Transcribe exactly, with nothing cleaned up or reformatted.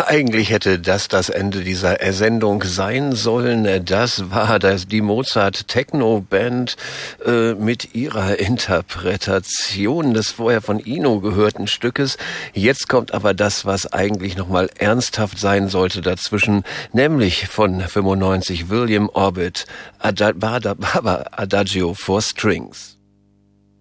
eigentlich hätte das das Ende dieser Sendung sein sollen. Das war das, die Mozart Techno Band äh, mit ihrer Interpretation des vorher von Ino gehörten Stückes. Jetzt kommt aber das, was eigentlich nochmal ernsthaft sein sollte dazwischen, nämlich von fünfundneunzig William Orbit, Ada- Bada- Baba Adagio for Strings.